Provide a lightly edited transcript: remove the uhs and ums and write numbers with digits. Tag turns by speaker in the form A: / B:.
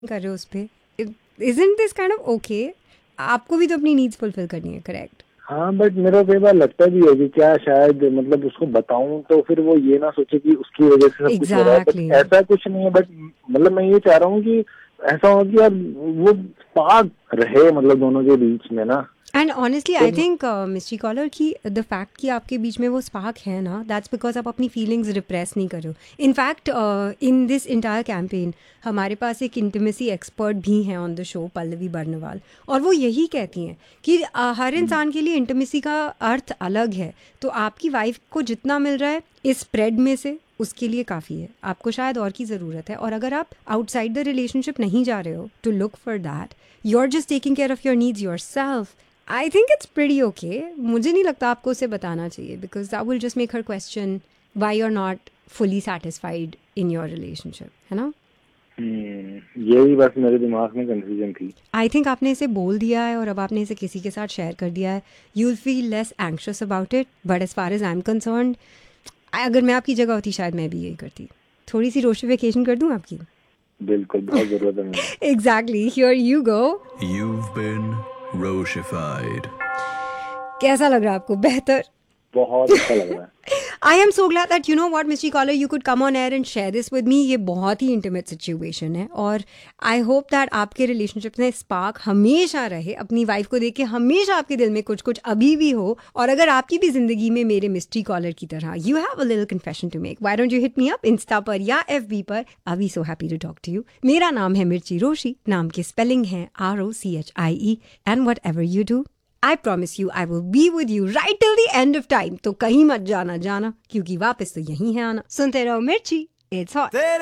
A: कर रहे हो उस पे, isn't this kind of okay? आपको भी तो अपनी नीड्स फुलफिल करनी है, करेक्ट?
B: हाँ, बट मेरा कई बार लगता भी है कि क्या शायद मतलब उसको बताऊं तो फिर वो ये ना सोचे कि उसकी वजह से सब कुछ हो रहा है, बट
A: एग्जैक्टली.
B: ऐसा कुछ नहीं है। बट मतलब मैं ये चाह रहा हूँ कि ऐसा हो कि यार वो स्पार्क रहे मतलब दोनों के बीच में ना।
A: एंड ऑनेस्टली
B: तो
A: आई थिंक मिस्ट्री कॉलर की द फैक्ट कि आपके बीच में वो स्पार्क है ना, दैट्स बिकॉज आप अपनी फीलिंग्स रिप्रेस नहीं कर रहे हो. In fact in this entire campaign हमारे पास एक इंटीमेसी एक्सपर्ट भी हैं on the show, Pallavi Barnwal, और वो यही कहती हैं कि हर इंसान के लिए इंटीमेसी का अर्थ अलग है. तो आपकी वाइफ को जितना मिल रहा है इस स्प्रेड में से उसके लिए काफ़ी है. आपको शायद और की ज़रूरत है, और अगर आप आउटसाइड द रिलेशनशिप नहीं जा रहे हो to look for that, you are just taking care of your needs your self. I think it's pretty okay. मुझे नहीं लगता आपको उसे बताना चाहिए, because that will just make her question why you are not fully satisfied in your relationship, है ना?
B: यही बस मेरे दिमाग में कंफ्यूजन थी।
A: आई थिंक आपने इसे बोल दिया है और अब आपने इसे किसी के साथ शेयर कर दिया है. You will feel less anxious about it. But as far as I am concerned, अगर मैं आपकी जगह होती शायद मैं भी यही करती. थोड़ी सी रोशिफिकेशन कर दूं आपकी.
B: बिल्कुल, बहुत जरूरत है मुझे।
A: Exactly, here you go.
C: You've been Roshified.
A: कैसा लग रहा है आपको? बेहतर?
B: बहुत अच्छा लग रहा है।
A: I am so glad that you know what, Mystery Caller, you could come on air and share this with me. ये बहुत ही इंटीमेट सिचुएशन है, और आई होप दैट आपके रिलेशनशिप में स्पार्क हमेशा रहे. अपनी वाइफ को देख के हमेशा आपके दिल में कुछ कुछ अभी भी हो. और अगर आपकी भी जिंदगी में मेरे मिस्ट्री कॉलर की तरह you have a little confession to make, why don't you hit me up Insta पर या FB पर. आई B so happy to talk to you. मेरा नाम है मिर्ची रोशी. नाम के स्पेलिंग है ROCHIE. And what ever you do, I promise you I will be with you right till the end of time. तो कहीं मत जाना क्योंकि वापस तो यहीं है आना. सुनते रहो मिर्ची, it's hot.